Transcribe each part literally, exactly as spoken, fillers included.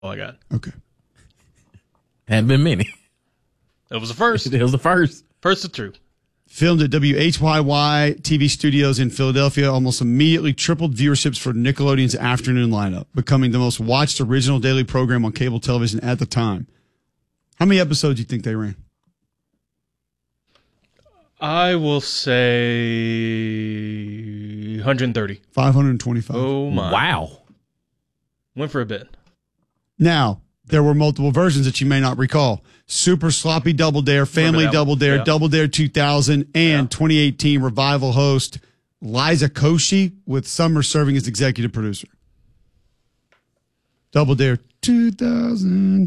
all I got. Okay. Hadn't been many. It was the first. It was the first. First of true. Filmed at W H Y Y T V studios in Philadelphia, almost immediately tripled viewerships for Nickelodeon's afternoon lineup, becoming the most watched original daily program on cable television at the time. How many episodes do you think they ran? I will say one hundred thirty. five hundred twenty-five. Oh, my. Wow. Went for a bit. Now, there were multiple versions that you may not recall. Super Sloppy Double Dare, Family Double Dare, yeah. Double Dare two thousand, and Yeah. twenty eighteen revival host Liza Koshy, with Summer serving as executive producer. Double Dare two thousand.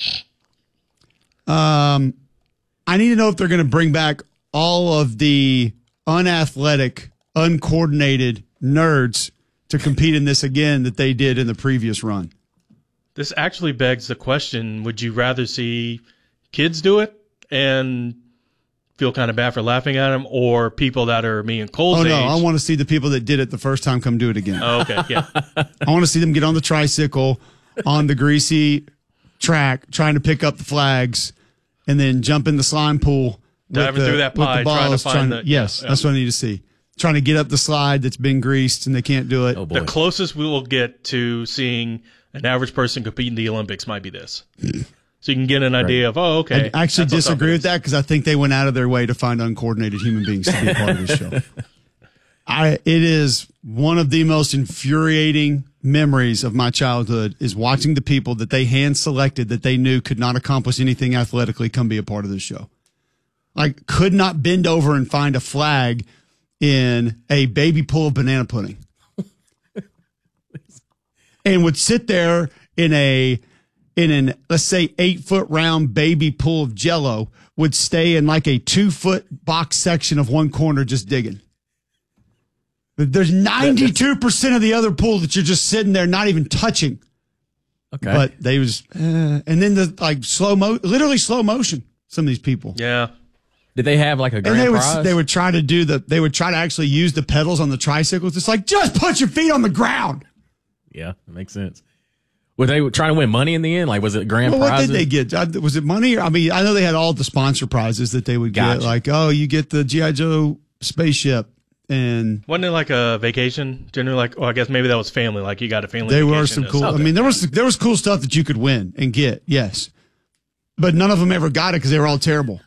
Um, I need to know if they're going to bring back all of the unathletic, uncoordinated nerds to compete in this again that they did in the previous run. This actually begs the question, would you rather see kids do it and feel kind of bad for laughing at them, or people that are me and Cole's Oh, no, age? I want to see the people that did it the first time come do it again. Oh, okay, yeah. I want to see them get on the tricycle on the greasy track, trying to pick up the flags, and then jump in the slime pool. with Diving the- through that with the pie, trying to balls, find the- Yes, yeah, that's yeah. what I need to see. Trying to get up the slide that's been greased, and they can't do it. Oh, boy. The closest we will get to seeing an average person compete in the Olympics might be this. So you can get an idea of, oh, okay. I actually that's what disagree with something that because I think they went out of their way to find uncoordinated human beings to be a part of this show. I, it is one of the most infuriating memories of my childhood is watching the people that they hand selected that they knew could not accomplish anything athletically come be a part of this show. Like, could not bend over and find a flag in a baby pool of banana pudding. And would sit there in a, in an, let's say, eight foot round baby pool of Jell-O, would stay in like a two foot box section of one corner just digging. There's ninety-two percent of the other pool that you're just sitting there, not even touching. Okay. But they was, uh, and then the like slow mo, literally slow motion. Some of these people. Yeah. Did they have like a And grand they would prize? they would try to do the they would try to actually use the pedals on the tricycles. It's like, just put your feet on the ground. Yeah, that makes sense. Were they trying to win money in the end? Like, was it grand Well, what prizes? did they get? Uh, Was it money? I mean, I know they had all the sponsor prizes that they would Gotcha. get. Like, oh, you get the G I. Joe spaceship, and Wasn't it like a vacation? Generally, like, oh, I guess maybe that was family. Like, you got a family there vacation. were some or cool. I something. mean, there was there was cool stuff that you could win and get. Yes, but none of them ever got it because they were all terrible.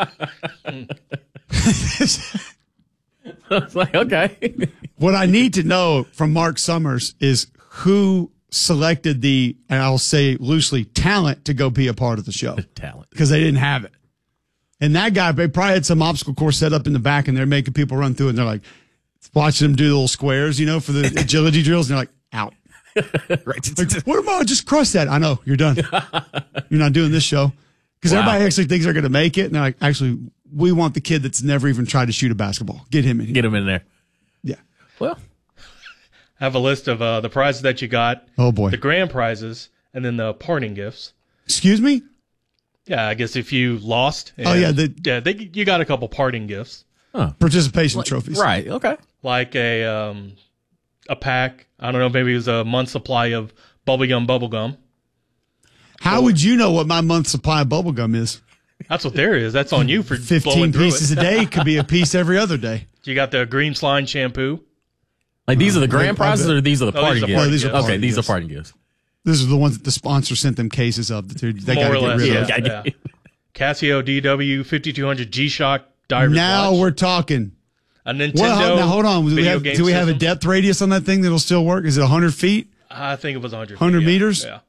I was like, okay. What I need to know from Mark Summers is who selected the, and I'll say loosely, talent to go be a part of the show. Talent. Because they didn't have it. And that guy, they probably had some obstacle course set up in the back, and they're making people run through it, and they're like, watching them do the little squares, you know, for the agility drills, and they're like, out. Right. Like, what am I? Just cross that. I know, you're done. You're not doing this show. Because Wow. everybody actually thinks they're going to make it, and they're like, actually, we want the kid that's never even tried to shoot a basketball. Get him in here. Get them in there. Yeah. Well, I have a list of uh, the prizes that you got, Oh, boy. the grand prizes, and then the parting gifts. Excuse me? Yeah, I guess if you lost. Oh, yeah, the- yeah, they, you got a couple parting gifts, Participation trophies. right. Okay. like a um, a pack. I don't know, maybe it was a month's supply of bubblegum bubblegum. How would you know what my month's supply of bubble gum is? That's what there is. That's on you for fifteen blowing through pieces it. a day could be a piece every other day. You got the green slime shampoo. Like, these are the grand I prizes, bet. or these are the Oh, party these are gifts? party these are gifts. Okay, party these gifts. are party gifts. These are the ones that the sponsor sent them cases of that they're- they got More to or get less, rid yeah. of. Gotta yeah. get- Casio D W fifty-two hundred G-Shock Diver's Now watch. we're talking. A Nintendo. Well, now hold on. Do we video have, game do we have a system. depth radius on that thing that'll still work? Is it one hundred feet? I think it was one hundred. one hundred yeah. meters? Yeah.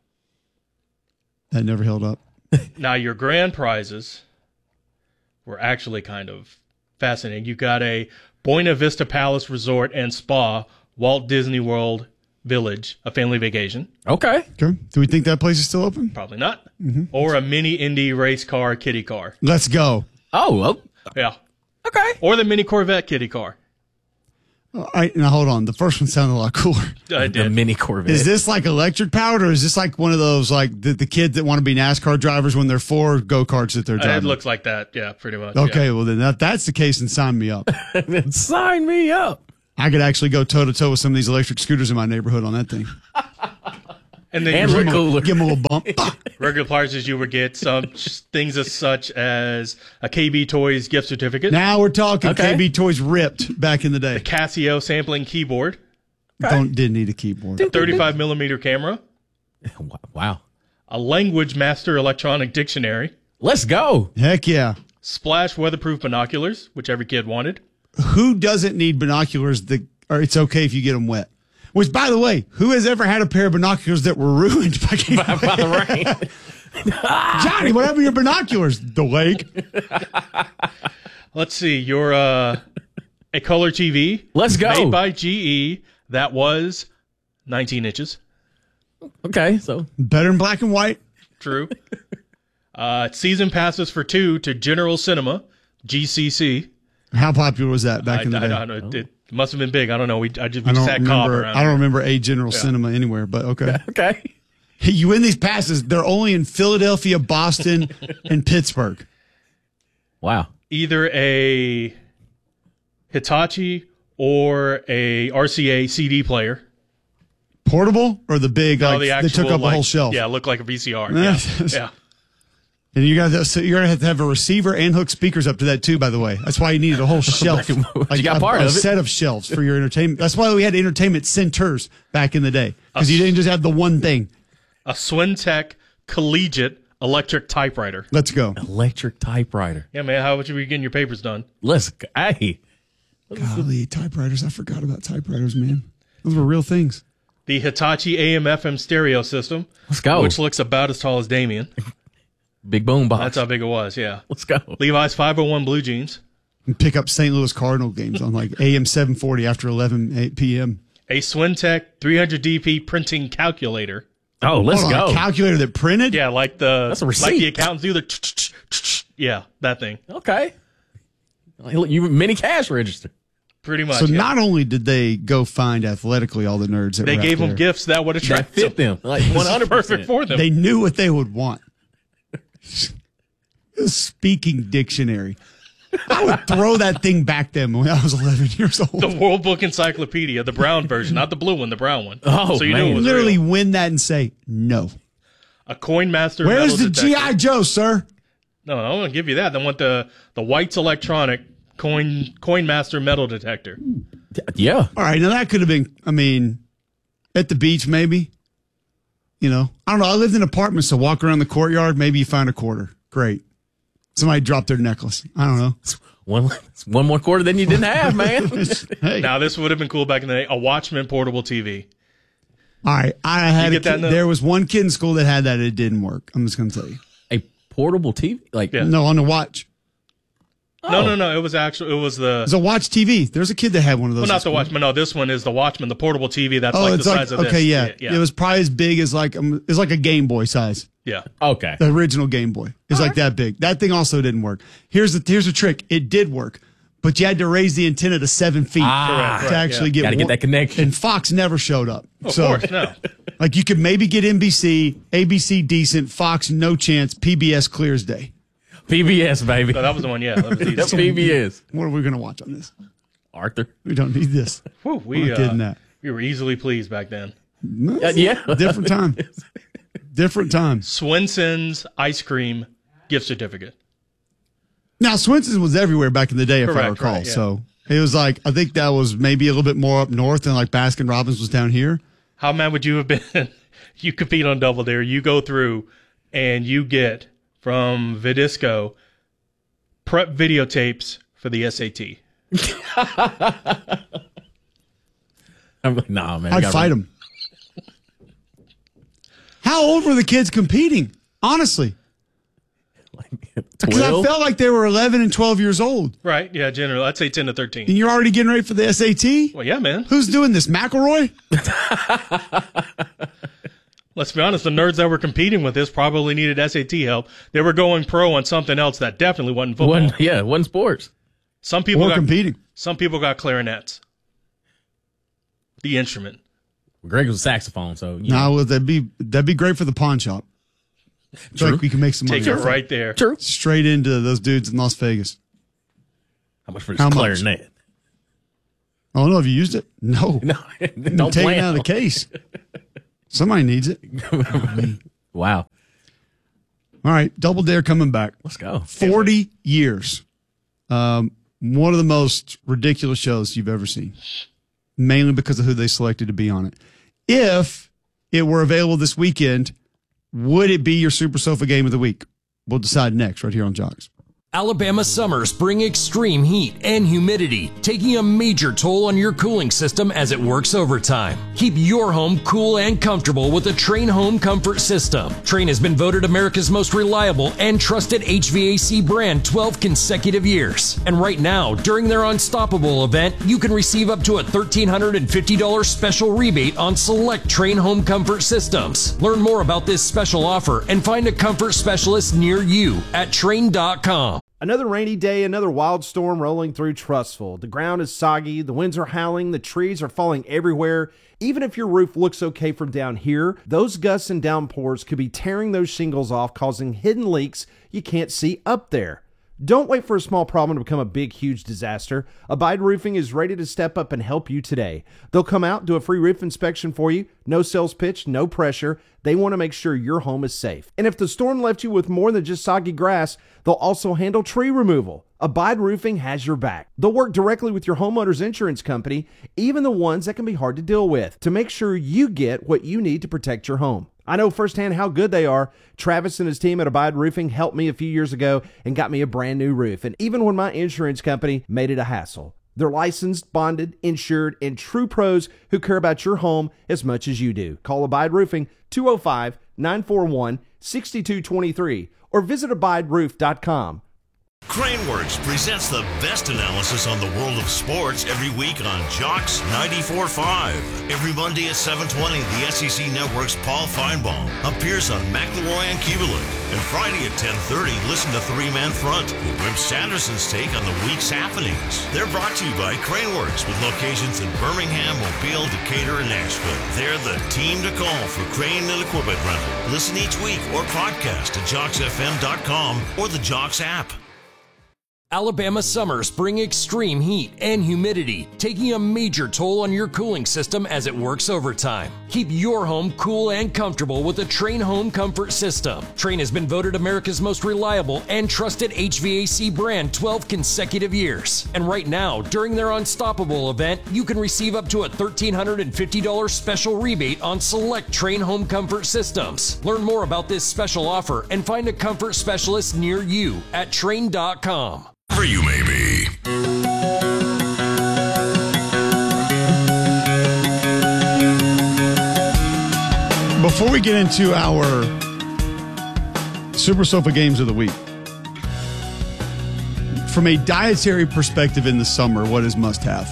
That never held up. Now your grand prizes were actually kind of fascinating. You got a Buena Vista Palace Resort and Spa, Walt Disney World Village, a family vacation. Okay. Okay. Do we think that place is still open? Probably not. Mm-hmm. Or a mini Indy race car kitty car. Let's go. Oh, well, Yeah. okay. Or the mini Corvette kitty car. All right. Now hold on. The first one sounded a lot cooler. I The did. mini Corvette. Is this like electric powered, or is this like one of those like the, the kids that want to be NASCAR drivers when they're four go karts that they're Uh, driving? It looks like that. Yeah, pretty much. okay. yeah. Well, then that, that's the case, and sign me up. Sign me up. I could actually go toe to toe with some of these electric scooters in my neighborhood on that thing. And then And your look regular, cooler. Give him a little bump. regular prizes, you would get some things as such as a K B Toys gift certificate, Now we're talking Okay. K B Toys ripped back in the day. Casio sampling keyboard, Don't didn't need a keyboard. thirty-five millimeter camera, Wow. a Language Master electronic dictionary, Let's go. Heck yeah. Splash weatherproof binoculars, which every kid wanted. Who doesn't need binoculars that or it's okay if you get them wet? Which, by the way, who has ever had a pair of binoculars that were ruined by, By, by the rain. Johnny, what happened to your binoculars? The lake. Let's see, your uh, a color T V. Let's go. Made by G E. That was nineteen inches. Okay, so Better in black and white. True. uh, season passes for two to General Cinema, G C C. How popular was that back I, in the I day? don't know. It, it must have been big. I don't know. We I just we I don't sat cob remember. around. I don't remember a General Cinema anywhere, but okay. okay. Hey, you win these passes. They're only in Philadelphia, Boston, and Pittsburgh. Wow. Either a Hitachi or a R C A C D player. Portable or the big No, like the that actual, took up like, a whole shelf. Yeah, looked like a V C R. Yeah, yeah. And you got so you're gonna have to have a receiver and hook speakers up to that too. By the way, that's why you needed a whole shelf, You like got a, part a of it. set of shelves for your entertainment. That's why we had entertainment centers back in the day because you didn't just have the one thing. A Swintech Collegiate electric typewriter. Let's go. Electric typewriter. Yeah, man. How would you be getting your papers done? Let's go. Hey. Golly, typewriters! I forgot about typewriters, man. Those were real things. The Hitachi A M F M stereo system, Let's go. which looks about as tall as Damien. Big boom box. That's how big it was. Yeah. Let's go. Levi's five oh one blue jeans. And pick up Saint Louis Cardinal games on like A M seven forty after eleven p.m. A Swintech three hundred D P printing calculator. Oh, let's Hold on, go. a calculator that printed. Yeah, like the That's a like receipt. the accountants do the yeah, that thing. Okay. Like, look, you mini cash register. Pretty much. So yeah. not only did they go find athletically all the nerds that they were gave out them there, gifts that would That attract fit them. Like one hundred perfect percent. for them. they knew what they would want. A speaking dictionary. I would throw that thing back then when I was eleven years old. The World Book Encyclopedia, the brown version, not the blue one, the brown one. Oh, so you man. knew it was Literally real. win that and say no. A Coin Master. Where's metal the detector. G I Joe, sir? No, no, I'm gonna give you that. Then want the the White's Electronic Coin Coin Master metal detector. Yeah. All right, now that could have been. I mean, at the beach, maybe. You know, I don't know. I lived in apartments, so walk around the courtyard. Maybe you find a quarter. Great. Somebody dropped their necklace. I don't know. One one more quarter than you didn't have, man. Hey, Now this would have been cool back in the day. A Watchman portable T V. all right. I had You a get that kid, note? there was one kid in school that had that. It didn't work. I'm just gonna tell you. A portable T V? Like Yeah. No, on the watch. No, Oh. no, no. It was actually it was the It's a watch T V. There's a kid that had one of those. well, at not the school. Watchman. No, this one is the Watchman, the portable T V. That's Oh, like it's the like size of okay, this. yeah. yeah, It was probably as big as like um, it's like a Game Boy size. yeah. okay. The original Game Boy is like that big. That thing also didn't work. Here's the here's the trick. It did work, but you had to raise the antenna to seven feet Ah, to Correct, actually yeah. get Gotta get one- that connection. And Fox never showed up. Of so course, no. like you could maybe get N B C, A B C decent, Fox no chance, P B S clear as day. P B S, baby. So that was the one. Yeah, that was That's easy. P B S. What are we gonna watch on this? Arthur. We don't need this. Whew, We're we not getting uh, that. we were easily pleased back then. Uh, yeah. Different time. Different time. Swenson's ice cream gift certificate. Now Swenson's was everywhere back in the day, if I Correct, recall. right, yeah. So it was like I think that was maybe a little bit more up north than like Baskin Robbins was down here. How mad would you have been? You compete on Double Dare. You go through and you get from Vidisco prep videotapes for the S A T. I'm like, nah, man. I'd fight them. How old were the kids competing? Honestly, because I twelve. felt like they were eleven and twelve years old, Right? Yeah, generally. I'd say ten to thirteen. and you're already getting ready for the S A T. Well, yeah, man. Who's doing this? McElroy? Let's be honest. The nerds that were competing with this probably needed S A T help. They were going pro on something else that definitely wasn't football. One, yeah, one sports. Some people Or got competing? some people got clarinets. The instrument. Greg was a saxophone, so you No, know. well, that'd be that'd be great for the pawn shop. I feel True. like we can make some money. Take it off that. right there. True. Straight into those dudes in Las Vegas. How much for this How much? clarinet? I don't know. Have you used it? No. No, Don't don't take it plan out of the on- case. Somebody needs it. Wow. All right, Double Dare coming back. Let's go. forty years. Um, one of the most ridiculous shows you've ever seen, mainly because of who they selected to be on it. If it were available this weekend, would it be your Super Sofa Game of the Week? We'll decide next right here on Jocks. Alabama summers bring extreme heat and humidity, taking a major toll on your cooling system as it works overtime. Keep your home cool and comfortable with the Trane Home Comfort System. Trane has been voted America's most reliable and trusted H V A C brand twelve consecutive years. And right now, during their Unstoppable event, you can receive up to a one thousand three hundred fifty dollars special rebate on select Trane Home Comfort systems. Learn more about this special offer and find a comfort specialist near you at Trane dot com. Another rainy day, another wild storm rolling through Trussville. The ground is soggy, the winds are howling, the trees are falling everywhere. Even if your roof looks okay from down here, those gusts and downpours could be tearing those shingles off, causing hidden leaks you can't see up there. Don't wait for a small problem to become a big, huge disaster. Abide Roofing is ready to step up and help you today. They'll come out, do a free roof inspection for you. No sales pitch, no pressure. They want to make sure your home is safe. And if the storm left you with more than just soggy grass, they'll also handle tree removal. Abide Roofing has your back. They'll work directly with your homeowner's insurance company, even the ones that can be hard to deal with, to make sure you get what you need to protect your home. I know firsthand how good they are. Travis and his team at Abide Roofing helped me a few years ago and got me a brand new roof. And even when my insurance company made it a hassle, they're licensed, bonded, insured, and true pros who care about your home as much as you do. Call Abide Roofing two oh five, nine four one, six two two three or visit abide roof dot com. Craneworks presents the best analysis on the world of sports every week on Jocks ninety-four point five. Every Monday at seven twenty, the S E C Network's Paul Feinbaum appears on McElroy and Kubelik. And Friday at ten thirty, listen to Three Man Front with Wim Sanderson's take on the week's happenings. They're brought to you by Craneworks with locations in Birmingham, Mobile, Decatur, and Nashville. They're the team to call for crane and equipment rental. Listen each week or podcast at jocks f m dot com or the Jocks app. Alabama summers bring extreme heat and humidity, taking a major toll on your cooling system as it works overtime. Keep your home cool and comfortable with the Trane Home Comfort System. Trane has been voted America's most reliable and trusted H V A C brand twelve consecutive years. And right now, during their Unstoppable event, you can receive up to a one thousand three hundred fifty dollars special rebate on select Trane Home Comfort systems. Learn more about this special offer and find a comfort specialist near you at Trane dot com. Wherever you may be. Before we get into our Super Sofa Games of the Week, from a dietary perspective in the summer, what is must-have?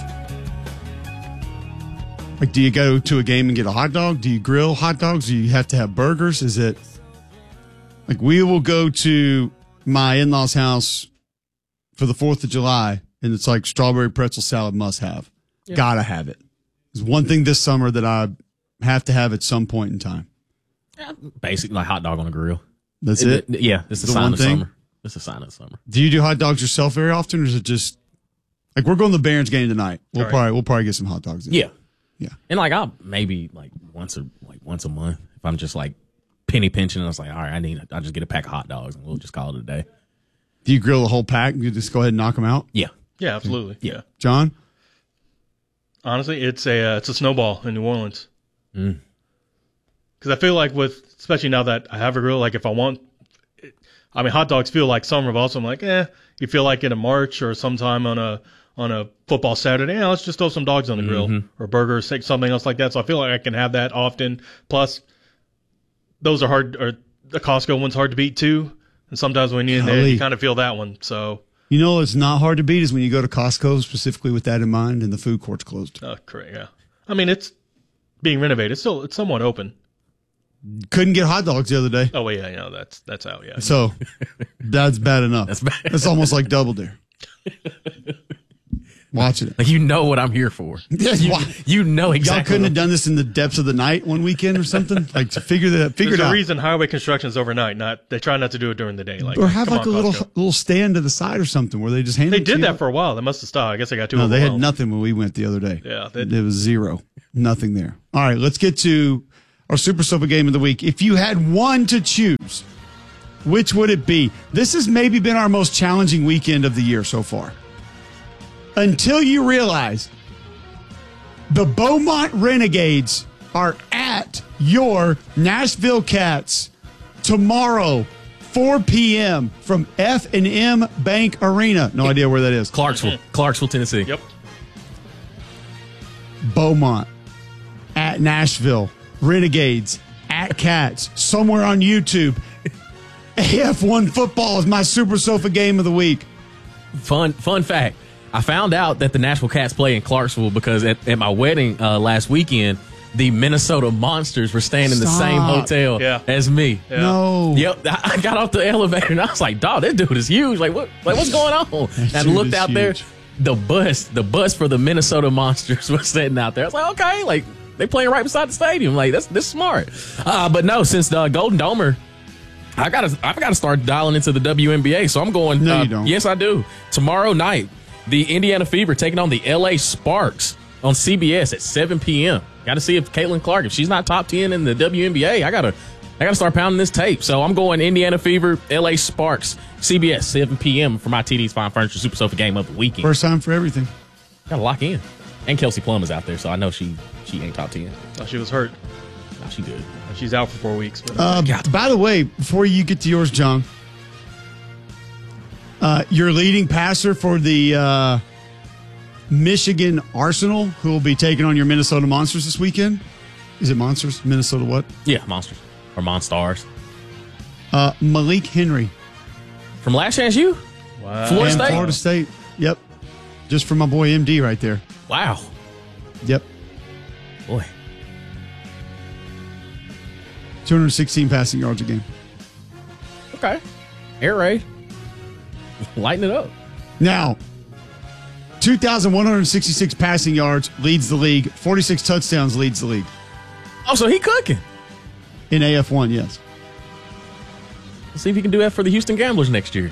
Like, do you go to a game and get a hot dog? Do you grill hot dogs? Do you have to have burgers? Is it like we will go to my in-laws' house for the fourth of July, and it's like strawberry pretzel salad must have. Yeah. Gotta have it. There's one thing this summer that I have to have at some point in time. Yeah, basically, like hot dog on a grill. That's it? it? Yeah, it's the, the sign of thing? summer. It's a sign of summer. Do you do hot dogs yourself very often, or is it just like we're going to the Barons game tonight? We'll right. probably we'll probably get some hot dogs in. Yeah, yeah. And like I'll maybe like once a like once a month if I'm just like penny pinching, and I was like, all right, I need I'll just get a pack of hot dogs and we'll just call it a day. Do you grill the whole pack? You just go ahead and knock them out? Yeah. Yeah, absolutely. Yeah. yeah. John? Honestly, it's a uh, it's a snowball in New Orleans. Mm. Because I feel like with, especially now that I have a grill, like if I want, I mean, hot dogs feel like summer, but also I'm like, eh, you feel like in a March or sometime on a on a football Saturday, yeah, let's just throw some dogs on the grill mm-hmm. or burgers, something else like that. So I feel like I can have that often. Plus, those are hard, or the Costco one's hard to beat too. And sometimes when you're in there, you kind of feel that one. So you know what's not hard to beat is when you go to Costco, specifically with that in mind, and the food court's closed. Oh, correct, yeah. I mean, it's being renovated. It's still it's somewhat open. Couldn't get hot dogs the other day. Oh, yeah, yeah, that's that's out, yeah. So that's bad enough. That's bad. That's almost like Double Dare. Watching it. Like, you know what I'm here for. Yeah, you, why? you know exactly. Y'all couldn't have done this in the depths of the night one weekend or something? Like, to figure that, figure There's it out. a reason highway construction is overnight. Not they try not to do it during the day. Like, or have like on, a little Costco. little stand to the side or something where they just hand They it to did you. that for a while. They must have stopped. I guess they got too No, they had overwhelmed. nothing when we went the other day. Yeah, it was zero, nothing there. All right, let's get to or Super Sofa Game of the Week. If you had one to choose, which would it be? This has maybe been our most challenging weekend of the year so far. Until you realize the Beaumont Renegades are at your Nashville Cats tomorrow, four p.m. from F and M Bank Arena. No idea where that is. Clarksville, Clarksville, Tennessee. Yep. Beaumont at Nashville, Renegades at Cats, somewhere on YouTube. A F one football is my Super Sofa Game of the Week. Fun fun fact. I found out that the Nashville Cats play in Clarksville because at, at my wedding uh, last weekend, the Minnesota Monsters were staying in the Stop. same hotel Yeah. as me. Yeah. No. Yep, I I got off the elevator and I was like, "Dog, this dude is huge! Like, what? Like, what's going on?" And I dude looked is out there, huge. the bus, the bus for the Minnesota Monsters was sitting out there. I was like, "Okay, like they playing right beside the stadium. Like, that's this smart." Uh, but no, since the Golden Domer, I gotta, I gotta start dialing into the W N B A. So I'm going. No, uh, you don't. Yes, I do. Tomorrow night, the Indiana Fever taking on the L A Sparks on C B S at seven p.m. Got to see if Caitlin Clark, if she's not top ten in the W N B A, I gotta, I gotta start pounding this tape. So I'm going Indiana Fever, L A Sparks, C B S, seven p.m. for my T D's Fine Furniture Super Sofa Game of the weekend. First time for everything. Gotta lock in. And Kelsey Plum is out there, so I know she she ain't top ten. Oh, she was hurt. No, she good. She's out for four weeks. But Uh, by the way, before you get to yours, John, uh, your leading passer for the uh, Michigan Arsenal, who will be taking on your Minnesota Monsters this weekend. Is it Monsters? Minnesota what? Yeah, Monsters or Monstars. Uh, Malik Henry. From Last Chance U? wow. Florida and State? Florida State. Yep. Just for my boy M D right there. Wow. Yep. Boy. two hundred sixteen passing yards a game. Okay. Air raid. Lighten it up. Now, two thousand one hundred sixty-six passing yards leads the league. forty-six touchdowns leads the league. Oh, so he cooking. In A F one, yes. Let's see if he can do that for the Houston Gamblers next year.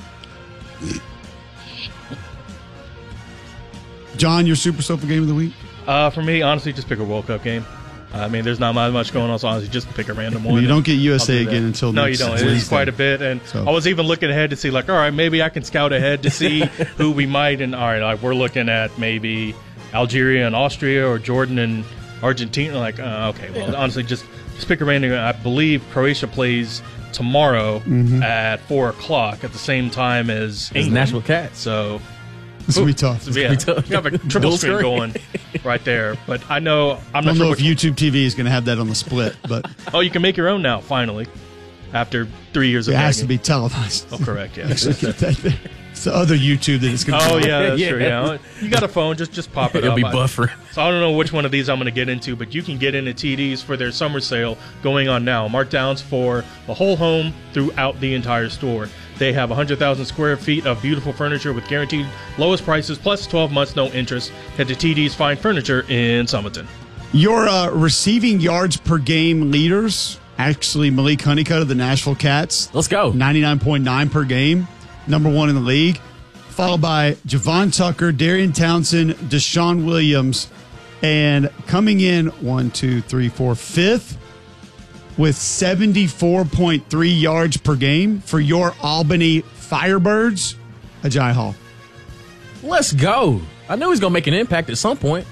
John, your Super Sofa Game of the Week? Uh, for me, honestly, just pick a World Cup game. I mean, there's not much going on, so honestly, just pick a random one. Well, you don't get U S A I'll do that. again until no, next you don't. Wednesday. It's quite a bit, and So- I was even looking ahead to see, like, all right, maybe I can scout ahead to see who we might. And all right, like we're looking at maybe Algeria and Austria, or Jordan and Argentina. Like, uh, okay, well, honestly, just just pick a random. I believe Croatia plays tomorrow Mm-hmm. at four o'clock at the same time as It's England. Nashville Cats. So This will be tough. So, yeah, be tough. you have a triple Dual screen screen. going right there. But I know I'm I not don't sure know which if YouTube T V is going to have that on the split, but Oh, you can make your own now, finally, after three years it of has to begging. be televised. Oh, correct, yeah. Actually, get that there. It's the other YouTube that it's going to Oh, yeah, that's Yeah. true, yeah. You got a phone, just just pop it It'll up. be I- buffering. So I don't know which one of these I'm going to get into, but you can get into T Ds for their summer sale going on now. Markdowns for the whole home throughout the entire store. They have one hundred thousand square feet of beautiful furniture with guaranteed lowest prices, plus twelve months, no interest. Head to T D's Fine Furniture in Summerton. Your uh, receiving yards per game leaders, actually Malik Honeycutt of the Nashville Cats, Let's go. ninety-nine point nine per game, number one in the league, followed by Javon Tucker, Darian Townsend, Deshaun Williams, and coming in one, two, three, four, fifth with seventy-four point three yards per game for your Albany Firebirds, Ajay Hall. Let's go. I knew he was going to make an impact at some point.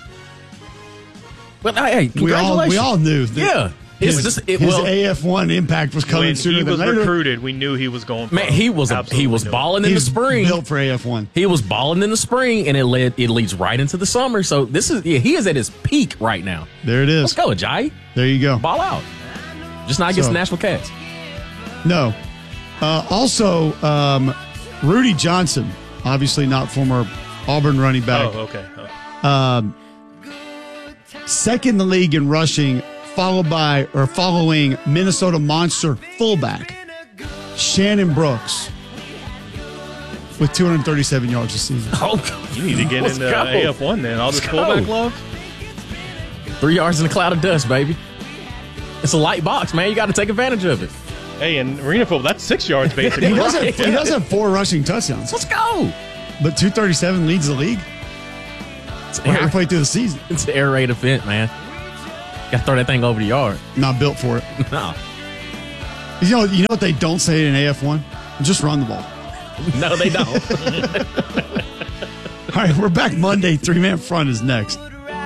But hey, We all congratulations. we all knew that Yeah. It's his, just, it, his well, A F one impact was coming When sooner he than was later. recruited, we knew he was going. man, pro. he was a, he Absolutely was knew it. balling in He's the spring. built for A F one. He was balling in the spring, and it led it leads right into the summer. So this is yeah, he is at his peak right now. There it Let's is. go, Ajay. There you go. Ball out. Just not against So- the Nashville Cats. No. Uh, also, um, Rudy Johnson, obviously not former Auburn running back, Oh, okay. Oh. second in the league in rushing, followed by or following Minnesota Monster fullback Shannon Brooks with two hundred thirty-seven yards this season. Oh, You need to get Let's into go. A F one then. All this Let's fullback go. love. three yards in a cloud of dust, baby. It's a light box, man. You got to take advantage of it. Hey, in arena football, that's six yards basically. He does have, he does have four rushing touchdowns, Let's go. but two thirty-seven leads the league. It's We're air, halfway through the season. it's an air raid event, man. Got to throw that thing over the yard. Not built for it. No. You know, you know what they don't say in A F one? Just run the ball. No, they don't. All right, we're back Monday. Three-man front is next.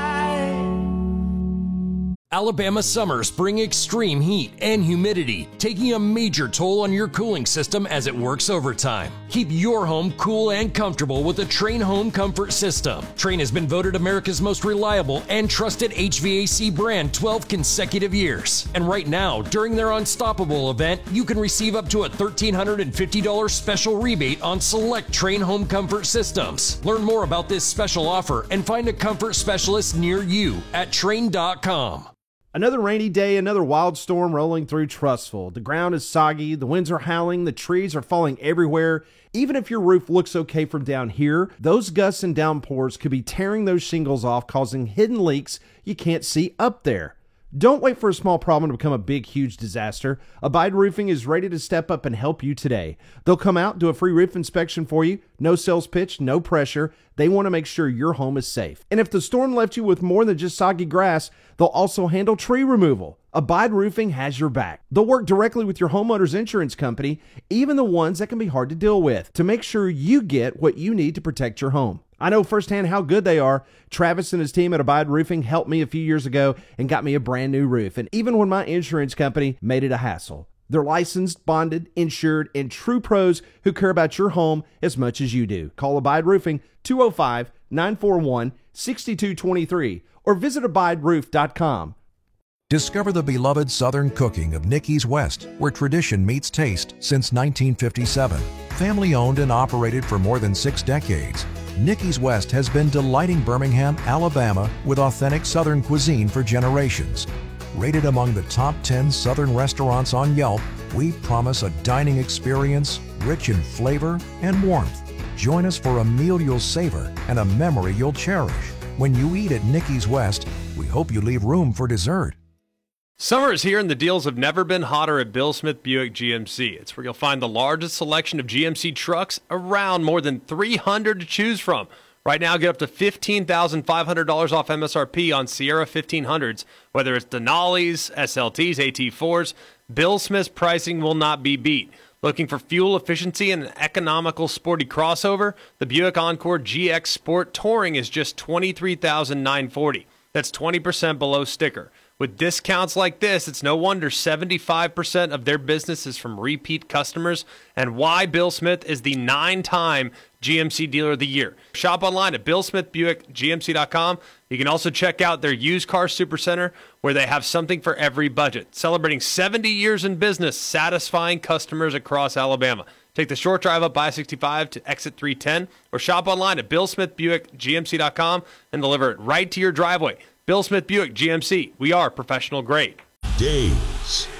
Alabama summers bring extreme heat and humidity, taking a major toll on your cooling system as it works overtime. Keep your home cool and comfortable with the Trane Home Comfort System. Trane has been voted America's most reliable and trusted H V A C brand twelve consecutive years. And right now, during their Unstoppable event, you can receive up to a one thousand three hundred fifty dollars special rebate on select Trane Home Comfort systems. Learn more about this special offer and find a comfort specialist near you at Trane dot com. Another rainy day, another wild storm rolling through Trussville. The ground is soggy, the winds are howling, the trees are falling everywhere. Even if your roof looks okay from down here, those gusts and downpours could be tearing those shingles off, causing hidden leaks you can't see up there. Don't wait for a small problem to become a big, huge disaster. Abide Roofing is ready to step up and help you today. They'll come out, do a free roof inspection for you. No sales pitch, no pressure. They want to make sure your home is safe. And if the storm left you with more than just soggy grass, they'll also handle tree removal. Abide Roofing has your back. They'll work directly with your homeowner's insurance company, even the ones that can be hard to deal with, to make sure you get what you need to protect your home. I know firsthand how good they are. Travis and his team at Abide Roofing helped me a few years ago and got me a brand new roof. And even when my insurance company made it a hassle, they're licensed, bonded, insured, and true pros who care about your home as much as you do. Call Abide Roofing two oh five, nine four one, six two two three or visit abide roof dot com. Discover the beloved Southern cooking of Nicky's West, where tradition meets taste since nineteen fifty-seven. Family owned and operated for more than six decades, Nicky's West has been delighting Birmingham, Alabama with authentic Southern cuisine for generations. Rated among the top ten Southern restaurants on Yelp, we promise a dining experience rich in flavor and warmth. Join us for a meal you'll savor and a memory you'll cherish. When you eat at Nicky's West, we hope you leave room for dessert. Summer is here and the deals have never been hotter at Bill Smith Buick G M C. It's where you'll find the largest selection of G M C trucks around, more than three hundred to choose from. Right now, get up to fifteen thousand five hundred dollars off M S R P on Sierra fifteen hundreds. Whether it's Denali's, S L Ts, A T fours, Bill Smith's pricing will not be beat. Looking for fuel efficiency and an economical sporty crossover? The Buick Encore G X Sport Touring is just twenty-three thousand nine hundred forty dollars. That's twenty percent below sticker. With discounts like this, it's no wonder seventy-five percent of their business is from repeat customers, and why Bill Smith is the nine-time G M C Dealer of the Year. Shop online at bill smith buick g m c dot com. You can also check out their used car supercenter, where they have something for every budget. Celebrating seventy years in business, satisfying customers across Alabama. Take the short drive up I sixty-five to exit three ten, or shop online at bill smith buick g m c dot com and deliver it right to your driveway. Bill Smith Buick G M C. We are professional grade. Days